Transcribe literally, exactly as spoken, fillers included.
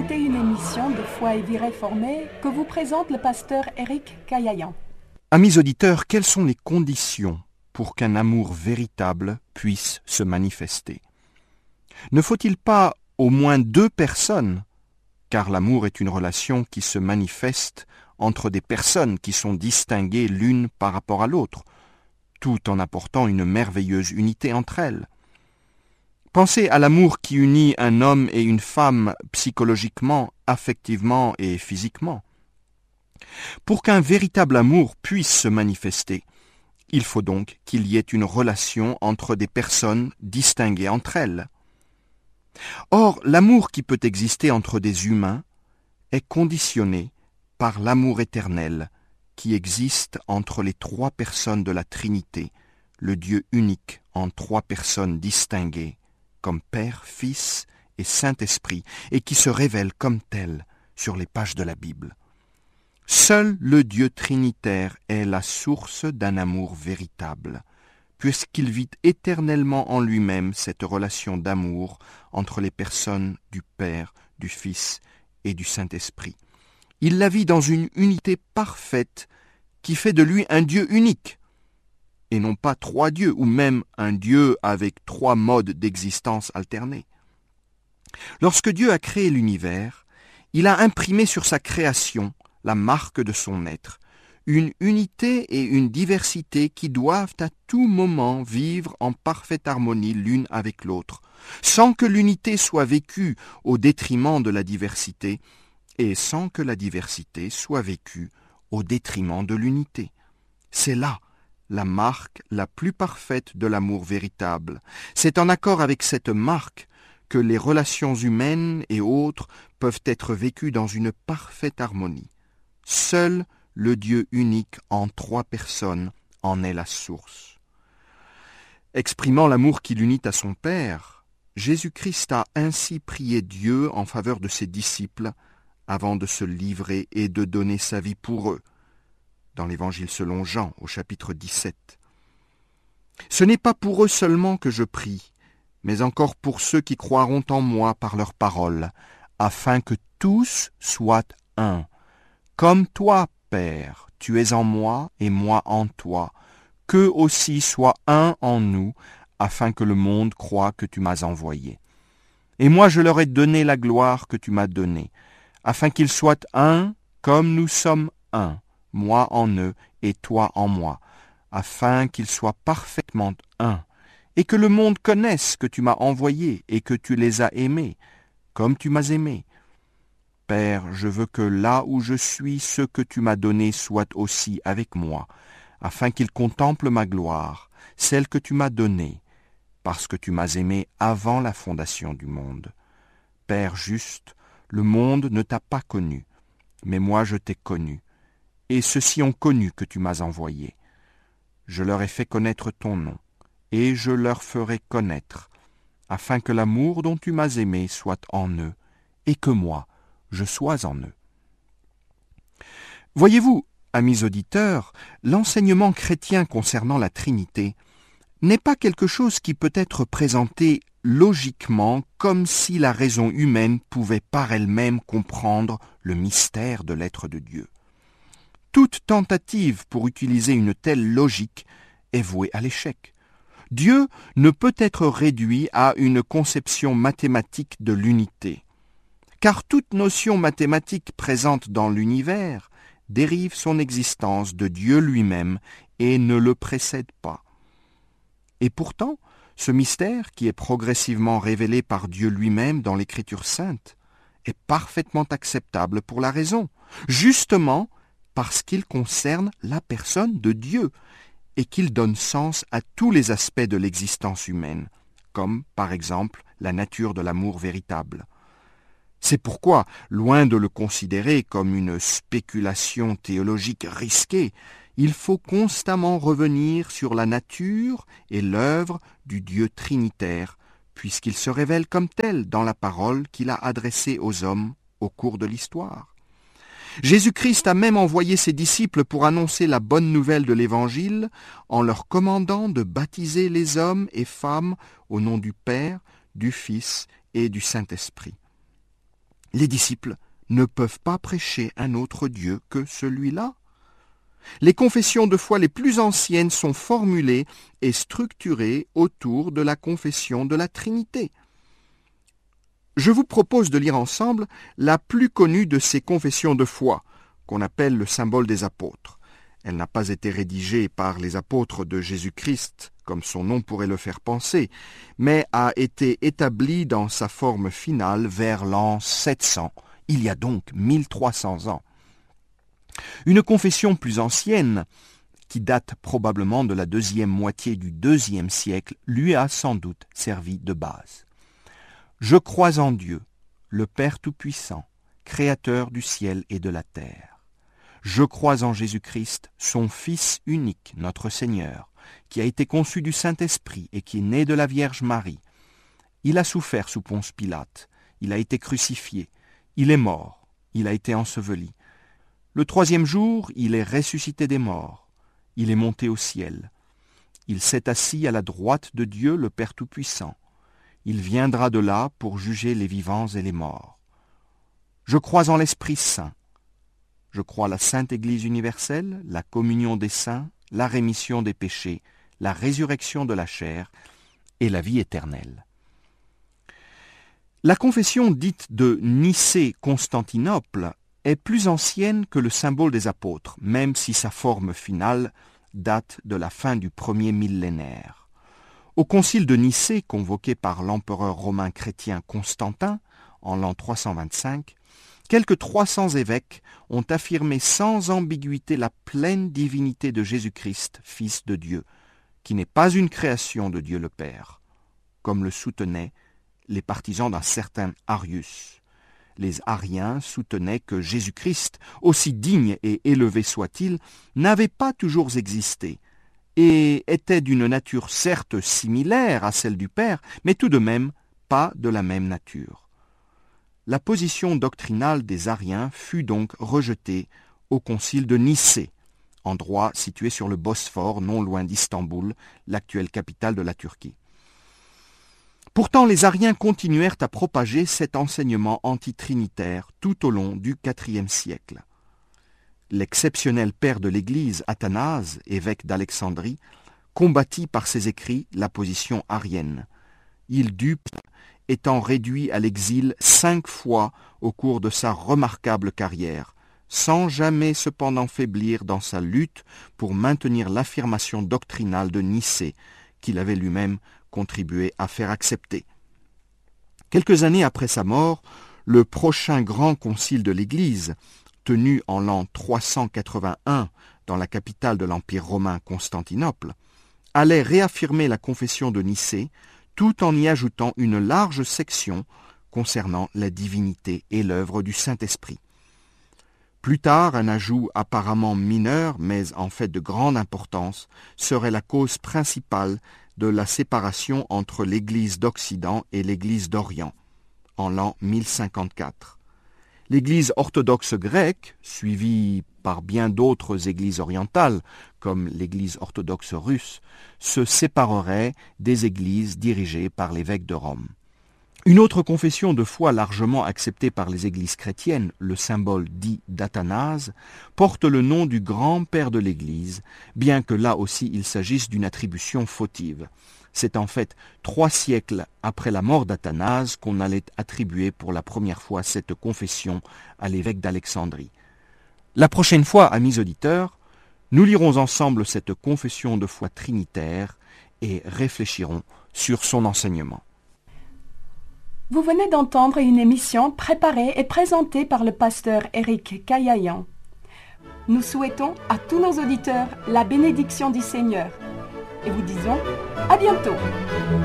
écouter une émission de Foi et Vie réformée que vous présente le pasteur Éric Caillayan. Amis auditeurs, quelles sont les conditions pour qu'un amour véritable puisse se manifester? Ne faut-il pas au moins deux personnes, car l'amour est une relation qui se manifeste entre des personnes qui sont distinguées l'une par rapport à l'autre, tout en apportant une merveilleuse unité entre elles. Pensez à l'amour qui unit un homme et une femme psychologiquement, affectivement et physiquement. Pour qu'un véritable amour puisse se manifester, il faut donc qu'il y ait une relation entre des personnes distinguées entre elles. Or, l'amour qui peut exister entre des humains est conditionné par l'amour éternel qui existe entre les trois personnes de la Trinité, le Dieu unique en trois personnes distinguées, comme Père, Fils et Saint-Esprit, et qui se révèle comme tel sur les pages de la Bible. Seul le Dieu trinitaire est la source d'un amour véritable, puisqu'il vit éternellement en lui-même cette relation d'amour entre les personnes du Père, du Fils et du Saint-Esprit. Il la vit dans une unité parfaite qui fait de lui un Dieu unique, et non pas trois dieux, ou même un Dieu avec trois modes d'existence alternés. Lorsque Dieu a créé l'univers, il a imprimé sur sa création la marque de son être, une unité et une diversité qui doivent à tout moment vivre en parfaite harmonie l'une avec l'autre, sans que l'unité soit vécue au détriment de la diversité, et sans que la diversité soit vécue au détriment de l'unité. C'est là la marque la plus parfaite de l'amour véritable. C'est en accord avec cette marque que les relations humaines et autres peuvent être vécues dans une parfaite harmonie. Seul le Dieu unique en trois personnes en est la source. Exprimant l'amour qu'il unit à son Père, Jésus-Christ a ainsi prié Dieu en faveur de ses disciples avant de se livrer et de donner sa vie pour eux, dans l'Évangile selon Jean, au chapitre dix-sept. Ce n'est pas pour eux seulement que je prie, mais encore pour ceux qui croiront en moi par leur parole, afin que tous soient un. Comme toi, Père, tu es en moi et moi en toi, qu'eux aussi soient un en nous, afin que le monde croie que tu m'as envoyé. Et moi je leur ai donné la gloire que tu m'as donnée, afin qu'ils soient un comme nous sommes un, moi en eux et toi en moi, afin qu'ils soient parfaitement un, et que le monde connaisse que tu m'as envoyé et que tu les as aimés, comme tu m'as aimé. Père, je veux que là où je suis, ceux que tu m'as donnés soient aussi avec moi, afin qu'ils contemplent ma gloire, celle que tu m'as donnée, parce que tu m'as aimé avant la fondation du monde. Père juste, le monde ne t'a pas connu, mais moi je t'ai connu, et ceux-ci ont connu que tu m'as envoyé. Je leur ai fait connaître ton nom, et je leur ferai connaître, afin que l'amour dont tu m'as aimé soit en eux, et que moi, je sois en eux. Voyez-vous, amis auditeurs, l'enseignement chrétien concernant la Trinité n'est pas quelque chose qui peut être présenté logiquement comme si la raison humaine pouvait par elle-même comprendre le mystère de l'être de Dieu. Toute tentative pour utiliser une telle logique est vouée à l'échec. Dieu ne peut être réduit à une conception mathématique de l'unité, car toute notion mathématique présente dans l'univers dérive son existence de Dieu lui-même et ne le précède pas. Et pourtant, ce mystère, qui est progressivement révélé par Dieu lui-même dans l'Écriture sainte, est parfaitement acceptable pour la raison, justement parce qu'il concerne la personne de Dieu et qu'il donne sens à tous les aspects de l'existence humaine, comme par exemple la nature de l'amour véritable. C'est pourquoi, loin de le considérer comme une spéculation théologique risquée, il faut constamment revenir sur la nature et l'œuvre du Dieu trinitaire, puisqu'il se révèle comme tel dans la parole qu'il a adressée aux hommes au cours de l'histoire. Jésus-Christ a même envoyé ses disciples pour annoncer la bonne nouvelle de l'Évangile en leur commandant de baptiser les hommes et femmes au nom du Père, du Fils et du Saint-Esprit. Les disciples ne peuvent pas prêcher un autre Dieu que celui-là. Les confessions de foi les plus anciennes sont formulées et structurées autour de la confession de la Trinité. Je vous propose de lire ensemble la plus connue de ces confessions de foi, qu'on appelle le symbole des apôtres. Elle n'a pas été rédigée par les apôtres de Jésus-Christ, comme son nom pourrait le faire penser, mais a été établie dans sa forme finale vers l'an sept cents, il y a donc mille trois cents ans. Une confession plus ancienne, qui date probablement de la deuxième moitié du deuxième siècle, lui a sans doute servi de base. Je crois en Dieu, le Père Tout-Puissant, Créateur du ciel et de la terre. Je crois en Jésus-Christ, son Fils unique, notre Seigneur, qui a été conçu du Saint-Esprit et qui est né de la Vierge Marie. Il a souffert sous Ponce Pilate, il a été crucifié, il est mort, il a été enseveli. Le troisième jour, il est ressuscité des morts, il est monté au ciel. Il s'est assis à la droite de Dieu, le Père Tout-Puissant. Il viendra de là pour juger les vivants et les morts. Je crois en l'Esprit Saint. Je crois la Sainte Église universelle, la communion des saints, la rémission des péchés, la résurrection de la chair et la vie éternelle. La confession dite de Nicée-Constantinople est plus ancienne que le symbole des apôtres, même si sa forme finale date de la fin du premier millénaire. Au concile de Nicée, convoqué par l'empereur romain chrétien Constantin en l'an trois cent vingt-cinq, quelques trois cents évêques ont affirmé sans ambiguïté la pleine divinité de Jésus-Christ, Fils de Dieu, qui n'est pas une création de Dieu le Père, comme le soutenaient les partisans d'un certain Arius. Les Ariens soutenaient que Jésus-Christ, aussi digne et élevé soit-il, n'avait pas toujours existé, et était d'une nature certes similaire à celle du Père, mais tout de même pas de la même nature. La position doctrinale des Ariens fut donc rejetée au concile de Nicée, endroit situé sur le Bosphore, non loin d'Istanbul, l'actuelle capitale de la Turquie. Pourtant, les Ariens continuèrent à propager cet enseignement antitrinitaire tout au long du quatrième siècle. L'exceptionnel père de l'Église, Athanase, évêque d'Alexandrie, combattit par ses écrits la position arienne. Il dut, étant réduit à l'exil cinq fois au cours de sa remarquable carrière, sans jamais cependant faiblir dans sa lutte pour maintenir l'affirmation doctrinale de Nicée, qu'il avait lui-même contribué à faire accepter. Quelques années après sa mort, le prochain grand concile de l'Église, tenu en l'an trois cent quatre-vingt-un dans la capitale de l'Empire romain Constantinople, allait réaffirmer la confession de Nicée tout en y ajoutant une large section concernant la divinité et l'œuvre du Saint-Esprit. Plus tard, un ajout apparemment mineur, mais en fait de grande importance, serait la cause principale de la séparation entre l'Église d'Occident et l'Église d'Orient, en l'an mille cinquante-quatre. L'Église orthodoxe grecque, suivie par bien d'autres églises orientales, comme l'Église orthodoxe russe, se séparerait des églises dirigées par l'évêque de Rome. Une autre confession de foi largement acceptée par les églises chrétiennes, le symbole dit d'Athanase, porte le nom du grand-père de l'Église, bien que là aussi il s'agisse d'une attribution fautive. C'est en fait trois siècles après la mort d'Athanase qu'on allait attribuer pour la première fois cette confession à l'évêque d'Alexandrie. La prochaine fois, amis auditeurs, nous lirons ensemble cette confession de foi trinitaire et réfléchirons sur son enseignement. Vous venez d'entendre une émission préparée et présentée par le pasteur Éric Caillayan. Nous souhaitons à tous nos auditeurs la bénédiction du Seigneur et vous disons à bientôt.